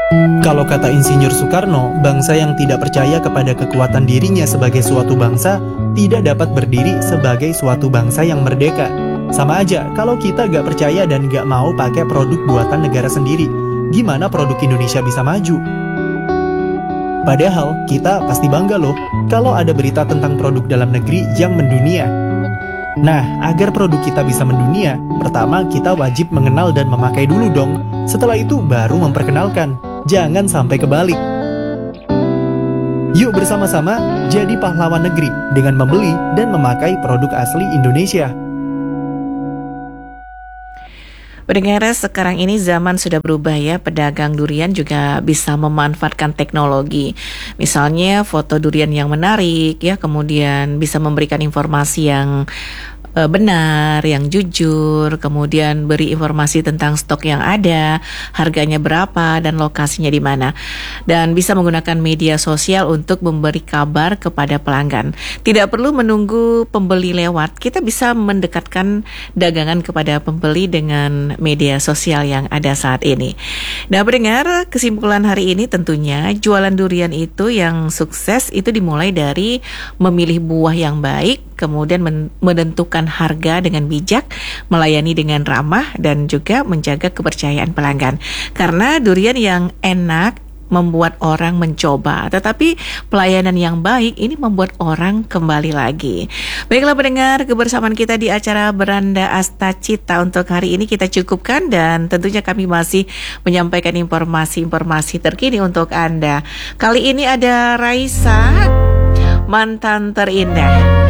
Kalau kata Insinyur Soekarno, bangsa yang tidak percaya kepada kekuatan dirinya sebagai suatu bangsa tidak dapat berdiri sebagai suatu bangsa yang merdeka. Sama aja, kalau kita gak percaya dan gak mau pakai produk buatan negara sendiri, gimana produk Indonesia bisa maju? Padahal, kita pasti bangga loh kalau ada berita tentang produk dalam negeri yang mendunia. Nah, agar produk kita bisa mendunia, pertama kita wajib mengenal dan memakai dulu dong. Setelah itu baru memperkenalkan. Jangan sampai kebalik. Yuk bersama-sama jadi pahlawan negeri dengan membeli dan memakai produk asli Indonesia. Pendengar, sekarang ini zaman sudah berubah ya, pedagang durian juga bisa memanfaatkan teknologi. Misalnya foto durian yang menarik ya, kemudian bisa memberikan informasi yang benar, yang jujur, kemudian beri informasi tentang stok yang ada, harganya berapa, dan lokasinya di mana. Dan bisa menggunakan media sosial untuk memberi kabar kepada pelanggan. Tidak perlu menunggu pembeli lewat, kita bisa mendekatkan dagangan kepada pembeli dengan media sosial yang ada saat ini. Nah, pendengar, kesimpulan hari ini tentunya jualan durian itu yang sukses itu dimulai dari memilih buah yang baik, kemudian menentukan harga dengan bijak, melayani dengan ramah, dan juga menjaga kepercayaan pelanggan. Karena durian yang enak membuat orang mencoba, tetapi pelayanan yang baik ini membuat orang kembali lagi. Baiklah pendengar, kebersamaan kita di acara Beranda Asta Cita untuk hari ini kita cukupkan, dan tentunya kami masih menyampaikan informasi-informasi terkini untuk Anda. Kali ini ada Raisa, Mantan Terindah.